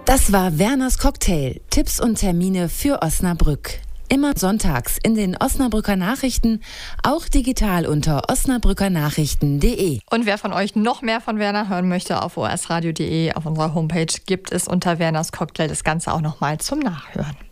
Das war Werners Cocktail. Tipps und Termine für Osnabrück. Immer sonntags in den Osnabrücker Nachrichten, auch digital unter osnabrückernachrichten.de. Und wer von euch noch mehr von Werner hören möchte, auf osradio.de, auf unserer Homepage gibt es unter Werners Cocktail das Ganze auch nochmal zum Nachhören.